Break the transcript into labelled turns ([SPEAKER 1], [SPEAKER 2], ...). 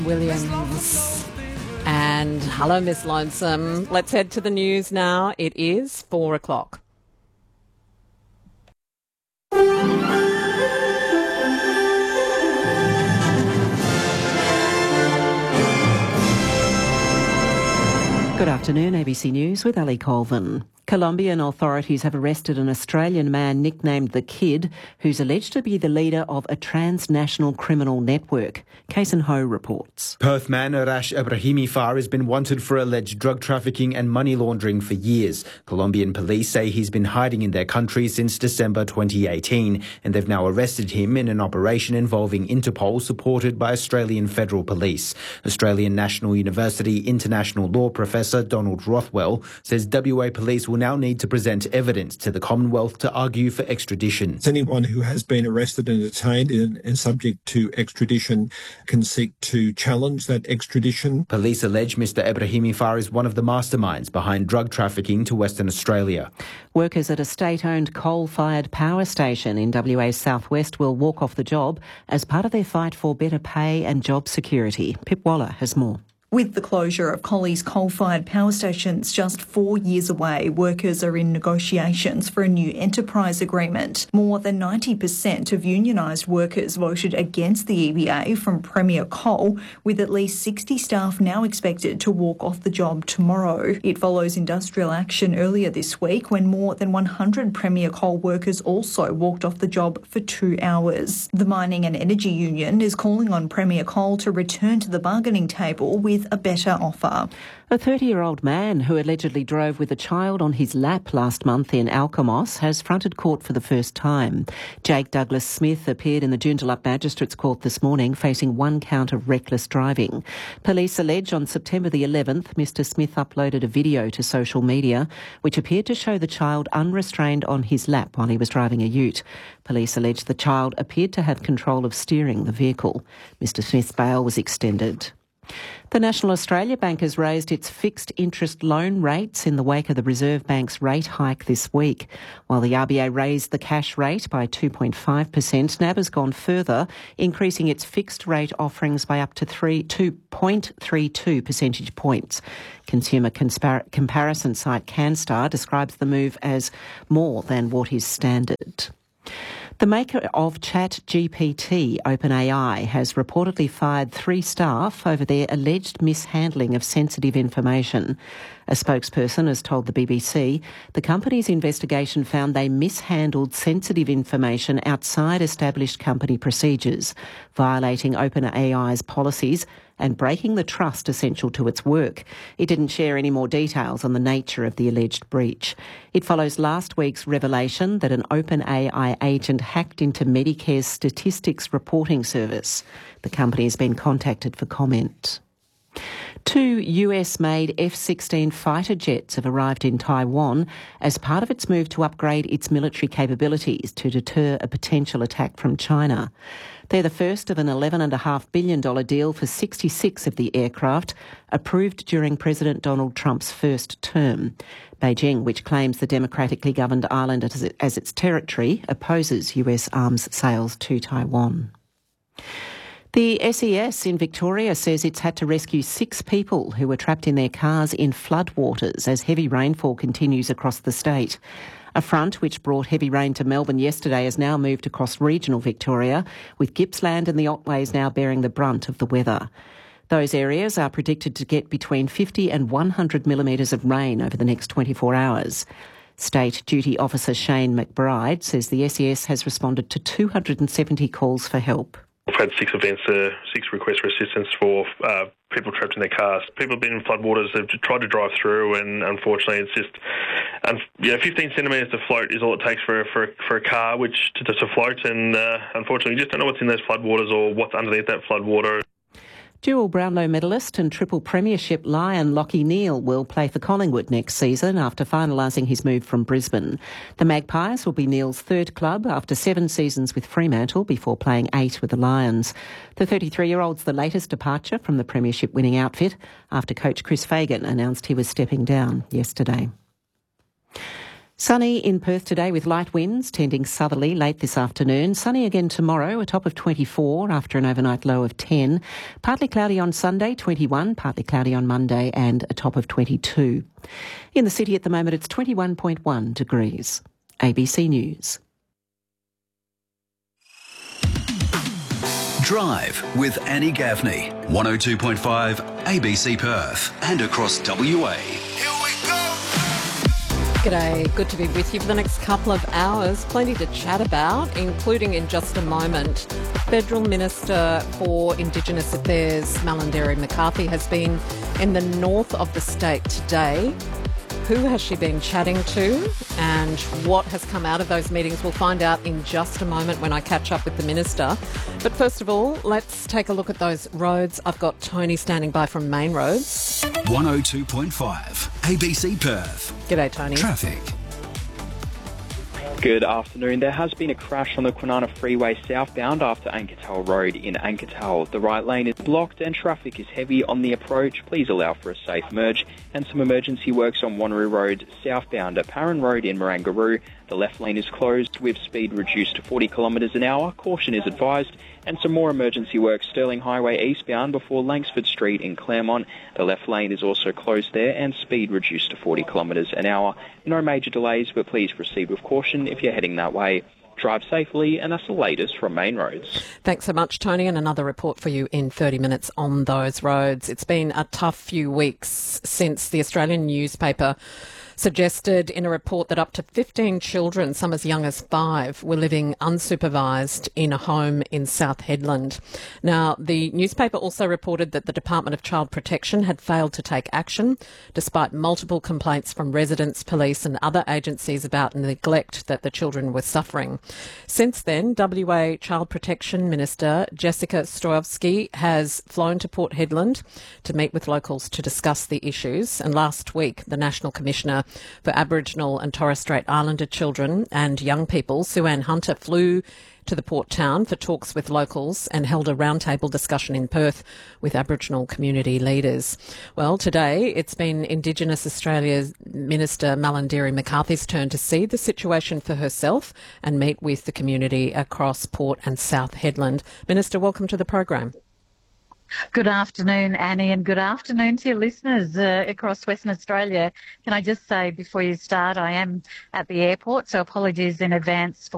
[SPEAKER 1] Williams. And hello, Miss Lonesome. Let's head to the news now. It is 4 o'clock.
[SPEAKER 2] Good afternoon, ABC News with Ali Colvin. Colombian authorities have arrested an Australian man nicknamed The Kid, who's alleged to be the leader of a transnational criminal network. Kason Ho reports.
[SPEAKER 3] Perth man Arash Ebrahimi Far has been wanted for alleged drug trafficking and money laundering for years. Colombian police say he's been hiding in their country since December 2018, and they've now arrested him in an operation involving Interpol, supported by Australian Federal Police. Australian National University international law professor Donald Rothwell says WA police will now need to present evidence to the Commonwealth to argue for extradition.
[SPEAKER 4] Anyone who has been arrested and detained and subject to extradition can seek to challenge that extradition.
[SPEAKER 3] Police allege Mr Ebrahimi Far is one of the masterminds behind drug trafficking to Western Australia.
[SPEAKER 2] Workers at a state-owned coal-fired power station in WA's southwest will walk off the job as part of their fight for better pay and job security. Pip Waller has more.
[SPEAKER 5] With the closure of Collie's coal-fired power stations just 4 years away, workers are in negotiations for a new enterprise agreement. More than 90% of unionised workers voted against the EBA from Premier Coal, with at least 60 staff now expected to walk off the job tomorrow. It follows industrial action earlier this week when more than 100 Premier Coal workers also walked off the job for 2 hours. The Mining and Energy Union is calling on Premier Coal to return to the bargaining table with a better offer.
[SPEAKER 2] A 30-year-old man who allegedly drove with a child on his lap last month in Alkimos has fronted court for the first time. Jake Douglas Smith appeared in the Joondalup Magistrates Court this morning facing 1 count of reckless driving. Police allege on September the 11th, Mr Smith uploaded a video to social media which appeared to show the child unrestrained on his lap while he was driving a ute. Police allege the child appeared to have control of steering the vehicle. Mr Smith's bail was extended. The National Australia Bank has raised its fixed interest loan rates in the wake of the Reserve Bank's rate hike this week. While the RBA raised the cash rate by 2.5%, NAB has gone further, increasing its fixed rate offerings by up to 2.32 percentage points. Consumer comparison site CanStar describes the move as more than what is standard. The maker of ChatGPT, OpenAI, has reportedly fired 3 staff over their alleged mishandling of sensitive information. A spokesperson has told the BBC the company's investigation found they mishandled sensitive information outside established company procedures, violating OpenAI's policies and breaking the trust essential to its work. It didn't share any more details on the nature of the alleged breach. It follows last week's revelation that an OpenAI agent hacked into Medicare's statistics reporting service. The company has been contacted for comment. 2 US-made F-16 fighter jets have arrived in Taiwan as part of its move to upgrade its military capabilities to deter a potential attack from China. They're the first of an $11.5 billion deal for 66 of the aircraft, approved during President Donald Trump's first term. Beijing, which claims the democratically governed island as its territory, opposes US arms sales to Taiwan. The SES in Victoria says it's had to rescue 6 people who were trapped in their cars in floodwaters as heavy rainfall continues across the state. A front which brought heavy rain to Melbourne yesterday has now moved across regional Victoria, with Gippsland and the Otways now bearing the brunt of the weather. Those areas are predicted to get between 50 and 100 millimetres of rain over the next 24 hours. State Duty Officer Shane McBride says the SES has responded to 270 calls for help.
[SPEAKER 6] We've had 6 events, 6 requests for assistance for people trapped in their cars. People have been in floodwaters, they've tried to drive through, and unfortunately it's just 15 centimetres to float is all it takes for a car which to float, and unfortunately you just don't know what's in those floodwaters or what's underneath that floodwater.
[SPEAKER 2] Dual Brownlow medalist and triple premiership Lion Lachie Neale will play for Collingwood next season after finalising his move from Brisbane. The Magpies will be Neale's 3rd club after 7 seasons with Fremantle before playing 8 with the Lions. The 33-year-old's the latest departure from the premiership winning outfit after coach Chris Fagan announced he was stepping down yesterday. Sunny in Perth today with light winds tending southerly late this afternoon. Sunny again tomorrow, a top of 24 after an overnight low of 10. Partly cloudy on Sunday, 21. Partly cloudy on Monday and a top of 22. In the city at the moment, it's 21.1 degrees. ABC News.
[SPEAKER 7] Drive with Annie Gaffney. 102.5 ABC Perth and across WA.
[SPEAKER 1] G'day, good to be with you for the next couple of hours. Plenty to chat about, including in just a moment. Federal Minister for Indigenous Affairs, Malarndirri McCarthy, has been in the north of the state today. Who has she been chatting to and what has come out of those meetings? We'll find out in just a moment when I catch up with the Minister. But first of all, let's take a look at those roads. I've got Tony standing by from Main Roads.
[SPEAKER 7] 102.5 ABC Perth.
[SPEAKER 1] G'day, Tony.
[SPEAKER 7] Traffic.
[SPEAKER 8] Good afternoon. There has been a crash on the Kwinana Freeway southbound after Anketal Road in Anketal. The right lane is blocked and traffic is heavy on the approach. Please allow for a safe merge. And some emergency works on Wanneroo Road southbound at Parran Road in Marangaroo. The left lane is closed with speed reduced to 40 kilometres an hour. Caution is advised. And some more emergency work Stirling Highway eastbound before Langsford Street in Claremont. The left lane is also closed there and speed reduced to 40 kilometres an hour. No major delays, but please proceed with caution if you're heading that way. Drive safely, and that's the latest from Main Roads.
[SPEAKER 1] Thanks so much, Tony, and another report for you in 30 minutes on those roads. It's been a tough few weeks since the Australian newspaper suggested in a report that up to 15 children, some as young as 5, were living unsupervised in a home in South Hedland. Now, the newspaper also reported that the Department of Child Protection had failed to take action, despite multiple complaints from residents, police and other agencies about neglect that the children were suffering. Since then, WA Child Protection Minister Jessica Stroyovsky has flown to Port Hedland to meet with locals to discuss the issues. And last week, the National Commissioner for Aboriginal and Torres Strait Islander children and young people, Sue-Ann Hunter, flew to the port town for talks with locals and held a roundtable discussion in Perth with Aboriginal community leaders. Well, today it's been Indigenous Australia's Minister Malarndirri McCarthy's turn to see the situation for herself and meet with the community across Port and South Hedland. Minister, welcome to the program.
[SPEAKER 9] Good afternoon, Annie, and good afternoon to your listeners across Western Australia. Can I just say before you start, I am at the airport, so apologies in advance for